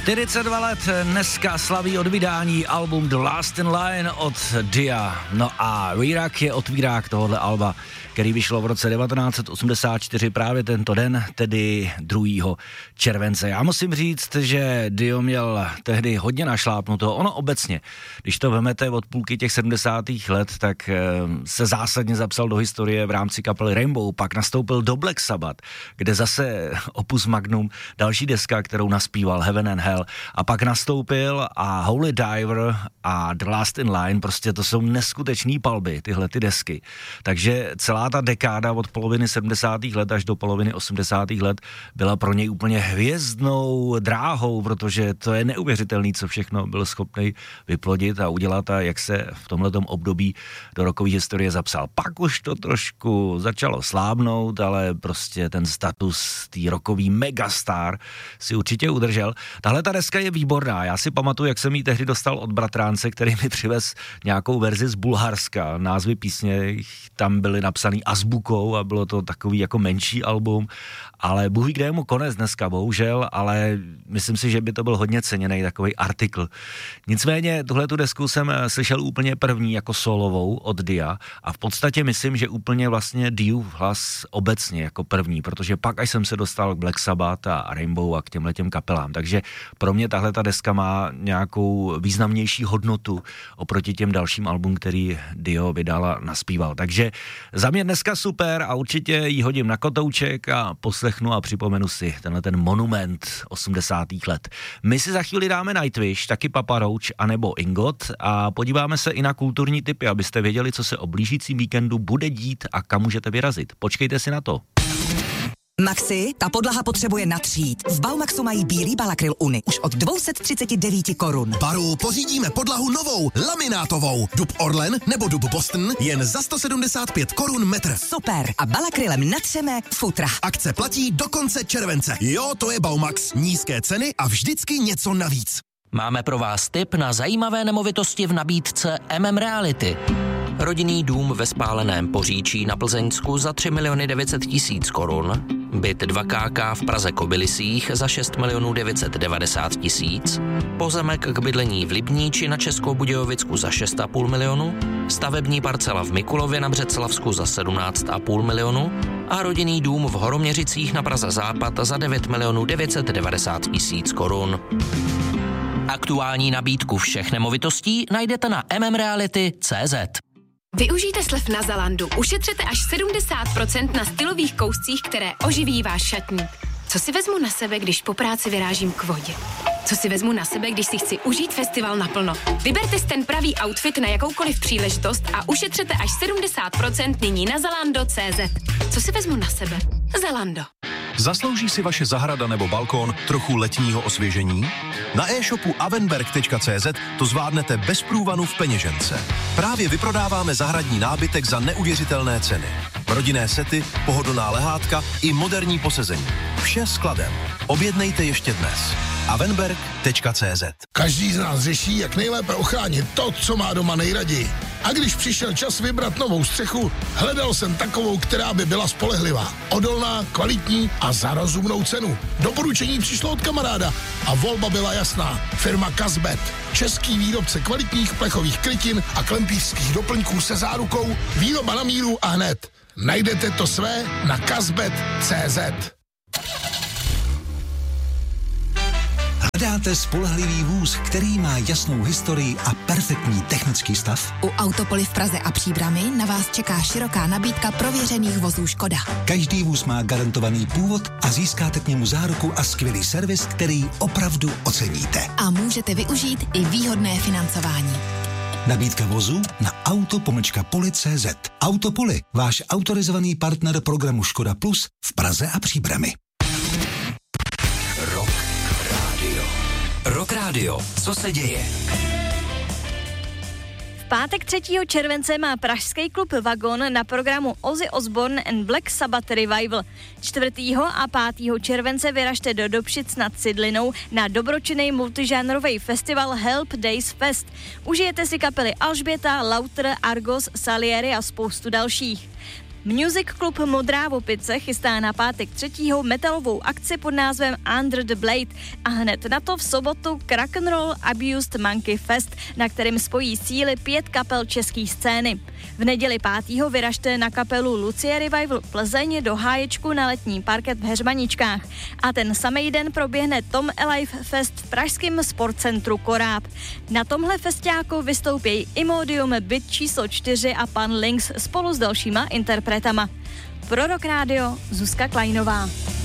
42 let dneska slaví od vydání album The Last in Line od Dia. No a Rerak je otvírák tohohle alba, který vyšlo v roce 1984 právě tento den, tedy 2. července. Já musím říct, že Dio měl tehdy hodně našlápnuto. Ono obecně, když to vemete od půlky těch 70. let, tak se zásadně zapsal do historie v rámci kapely Rainbow, pak nastoupil do Black Sabbath, kde zase opus magnum, další deska, kterou naspíval Heaven and Hell, a pak nastoupil a Holy Diver a The Last in Line, prostě to jsou neskutečný palby, tyhle ty desky. Takže celá ta dekáda od poloviny 70. let až do poloviny 80. let byla pro něj úplně hvězdnou dráhou, protože to je neuvěřitelný, co všechno byl schopný vyplodit a udělat a jak se v tomhletom období do rockové historie zapsal. Pak už to trošku začalo slábnout, ale prostě ten status tý rockový megastar si určitě udržel. Tahle ta deska je výborná. Já si pamatuju, jak jsem ji tehdy dostal od bratránce, který mi přivez nějakou verzi z Bulharska. Názvy písně tam byly napsaný azbukou a bylo to takový jako menší album, ale Bůh ví, kde je mu konec dneska, bohužel, ale myslím si, že by to byl hodně ceněný takový artikl. Nicméně tuhletu desku jsem slyšel úplně první jako solovou od Dia a v podstatě myslím, že úplně vlastně Diův hlas obecně jako první, protože pak až jsem se dostal k Black Sabbath a Rainbow a k těmhletěm kapelám, takže pro mě tahle ta deska má nějakou významnější hodnotu oproti těm dalším album, který Dio vydal a naspíval. Takže za mě dneska super a určitě ji hodím na kotouček a poslechnu a připomenu si tenhle ten monument 80. let. My si za chvíli dáme Nightwish, taky Papa Roach anebo Ingot a podíváme se i na kulturní tipy, abyste věděli, co se o blížícím víkendu bude dít a kam můžete vyrazit. Počkejte si na to. Maxi, ta podlaha potřebuje natřít. V Baumaxu mají bílý Balakryl Uni už od 239 korun. Baru pořídíme podlahu novou, laminátovou. Dub Orlen nebo dub Boston jen za 175 korun metr. Super. A Balakrylem natřeme futra. Akce platí do konce července. Jo, to je Baumax. Nízké ceny a vždycky něco navíc. Máme pro vás tip na zajímavé nemovitosti v nabídce Reality. Rodinný dům ve spáleném Poříčí na Plzeňsku za 3 900 000 korun, byt 2KK v Praze Kobylisích za 6 990 000, pozemek k bydlení v Libníči na Českobudějovicku za 6,5 milionu, stavební parcela v Mikulově na Břeclavsku za 17,5 milionu a rodinný dům v Horoměřicích na Praze Západ za 9 990 000 korun. Aktuální nabídku všech nemovitostí najdete na mmreality.cz. Využijte slev na Zalandu. Ušetřete až 70% na stylových kouscích, které oživí váš šatník. Co si vezmu na sebe, když po práci vyrážím k vodě? Co si vezmu na sebe, když si chci užít festival naplno? Vyberte si ten pravý outfit na jakoukoliv příležitost a ušetřete až 70% nyní na zalando.cz. Co si vezmu na sebe? Zalando. Zaslouží si vaše zahrada nebo balkón trochu letního osvěžení? Na e-shopu avenberg.cz to zvládnete bez průvanu v peněžence. Právě vyprodáváme zahradní nábytek za neuvěřitelné ceny. Rodinné sety, pohodlná lehátka i moderní posezení. Vše skladem. Objednejte ještě dnes. avenberg.cz. Každý z nás řeší, jak nejlépe ochránit to, co má doma nejraději. A když přišel čas vybrat novou střechu, hledal jsem takovou, která by byla spolehlivá, odolná, kvalitní a za rozumnou cenu. Doporučení přišlo od kamaráda a volba byla jasná. Firma Kazbet. Český výrobce kvalitních plechových krytin a klempířských doplňků se zárukou výroba na míru a hned. Najdete to své na kazbet.cz. Hledáte spolehlivý vůz, který má jasnou historii a perfektní technický stav? U Autopoly v Praze a Příbrami na vás čeká široká nabídka prověřených vozů Škoda. Každý vůz má garantovaný původ a získáte k němu záruku a skvělý servis, který opravdu oceníte. A můžete využít i výhodné financování. Nabídka vozu na auto-poli.cz. Autopoly, váš autorizovaný partner programu Škoda Plus v Praze a Příbrami. Rock Radio. Co se děje? V pátek 3. července má pražský klub Vagon na programu Ozzy Osbourne and Black Sabbath Revival. 4. a 5. července vyražte do Dobšic nad Cidlinou na dobročinný multižánrový festival Help Days Fest. Užijete si kapely Alžběta, Lauter, Argos, Salieri a spoustu dalších. Music Club Modrá Vopice chystá na pátek 3. metalovou akci pod názvem Under the Blade a hned na to v sobotu Rock'n'Roll Abused Monkey Fest, na kterém spojí síly 5 kapel české scény. V neděli 5. vyražte na kapelu Lucie Revival Plzeň do háječku na letní parket v Heřmaničkách a ten samej den proběhne Tom Alive Fest v pražském sportcentru Koráb. Na tomhle festiáku vystoupí Imodium, Byt číslo 4 a Pan Lynx spolu s dalšíma interpretama. Pro Rock Radio Zuzka Kleinová.